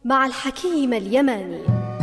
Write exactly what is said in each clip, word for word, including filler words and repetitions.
مع الحكيم اليماني.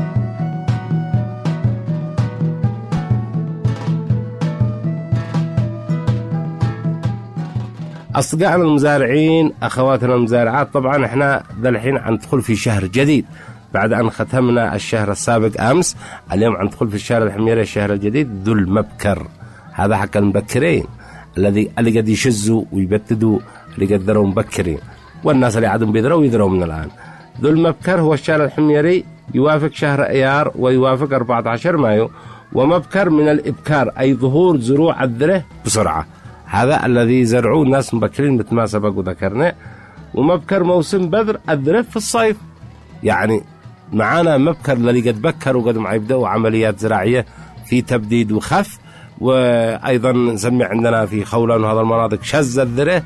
أصدقائنا المزارعين، أخواتنا المزارعات، طبعا احنا ذا الحين ندخل في شهر جديد بعد أن ختمنا الشهر السابق أمس. اليوم ندخل في الشهر الحميري، الشهر الجديد ذو المبكر. هذا حق المبكرين، الذي اللي قد يشزوا ويبتدوا، اللي قد ذروا مبكرين، والناس اللي عادوا بيذروا يذروا من الآن. ذو المبكر هو الشهر الحميري، يوافق شهر أيار ويوافق أربعة عشر مايو. ومبكر من الإبكار، أي ظهور زروع الذرة بسرعة، هذا الذي زرعوه الناس مبكرين مثل ما سبق وذكرنا. ومبكر موسم بذر الذرة في الصيف، يعني معانا مبكر الذي قد بكر وقد ما يبدأوا عمليات زراعية في تبديد وخف. وأيضا نسمي عندنا في خولان وهذا المناطق شز الذرة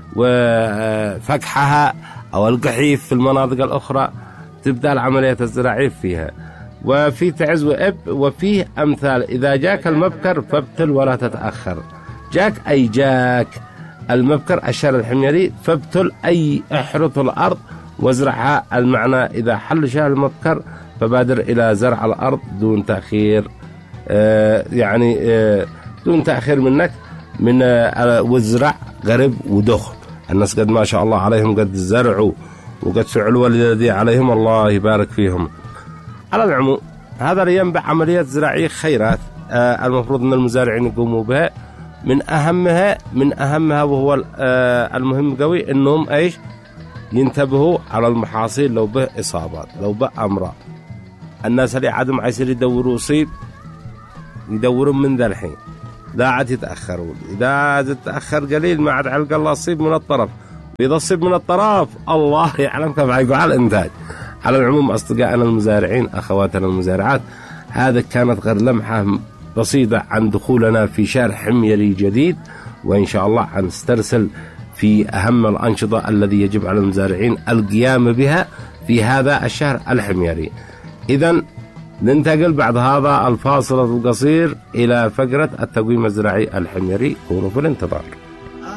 وفكحها أو القحيف في المناطق الأخرى، تبدأ العمليات الزراعية فيها. وفي تعز وإب، وفيه أمثال: إذا جاك المبكر فابتل ولا تتأخر. جاك أي جاك المبكر الشهر الحميري، فابتل أي احرث الأرض وازرعها. المعنى إذا حل شهر المبكر فبادر إلى زرع الأرض دون تأخير، آه يعني آه دون تأخير منك من آه وازرع قرب ودخل. الناس قد ما شاء الله عليهم قد زرعوا وقد فعلوا الذي عليهم، الله يبارك فيهم. على العموم هذا ينبع عمليات زراعية خيرات آه المفروض أن المزارعين يقوموا بها. من أهمها من أهمها وهو آه المهم قوي أنهم إيش ينتبهوا على المحاصيل لو به إصابات، لو به أمراض. الناس اللي عادهم عايزين يدوروا صيب يدورون من ذا الحين، لا عاد يتأخرون. إذا تتأخر قليل ما عاد علق الله الصيب من الطرف، وإذا الصيب من الطرف الله يعلم كيف حيقع على الإنتاج. على العموم أصدقائنا المزارعين، أخواتنا المزارعات، هذا كانت غير لمحة بسيطة عن دخولنا في شهر حميري جديد، وإن شاء الله حنسترسل في أهم الأنشطة الذي يجب على المزارعين القيام بها في هذا الشهر الحميري. إذن ننتقل بعد هذا الفاصل القصير إلى فقرة التقويم الزراعي الحميري. كونوا في الانتظار.